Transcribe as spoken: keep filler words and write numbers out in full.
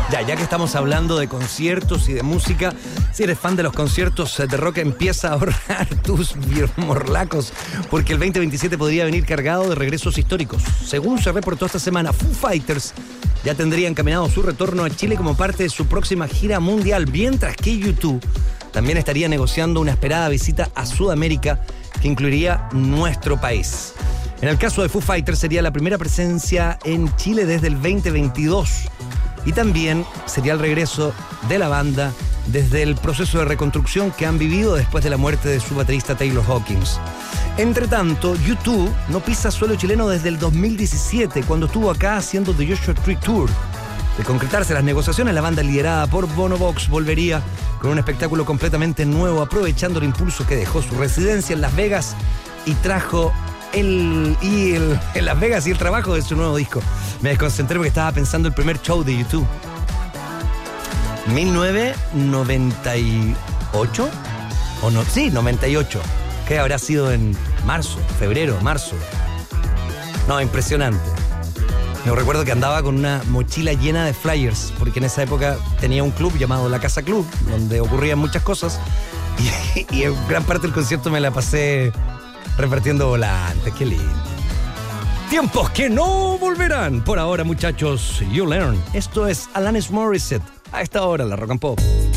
Ya, ya que estamos hablando de conciertos y de música, si eres fan de los conciertos de rock, empieza a ahorrar tus morlacos, porque el veinte veintisiete podría venir cargado de regresos históricos. Según se reportó esta semana, Foo Fighters ya tendría encaminado su retorno a Chile como parte de su próxima gira mundial, mientras que U dos también estaría negociando una esperada visita a Sudamérica que incluiría nuestro país. En el caso de Foo Fighters sería la primera presencia en Chile desde el veinte veintidós. Y también sería el regreso de la banda desde el proceso de reconstrucción que han vivido después de la muerte de su baterista Taylor Hawkins. Entre tanto, U dos no pisa suelo chileno desde el dos mil diecisiete, cuando estuvo acá haciendo The Joshua Tree Tour. De concretarse las negociaciones, la banda liderada por Bono Vox volvería con un espectáculo completamente nuevo, aprovechando el impulso que dejó su residencia en Las Vegas y trajo el, y el, en Las Vegas y el trabajo de su nuevo disco. Me desconcentré porque estaba pensando el primer show de U dos. mil novecientos noventa y ocho o no, sí, noventa y ocho. ¿Qué habrá sido en marzo, febrero, marzo? No, impresionante. Me recuerdo que andaba con una mochila llena de flyers, porque en esa época tenía un club llamado La Casa Club, donde ocurrían muchas cosas, y, y en gran parte del concierto me la pasé repartiendo volantes. Qué lindo. Tiempos que no volverán. Por ahora, muchachos, You Learn. Esto es Alanis Morissette. A esta hora, la Rock and Pop.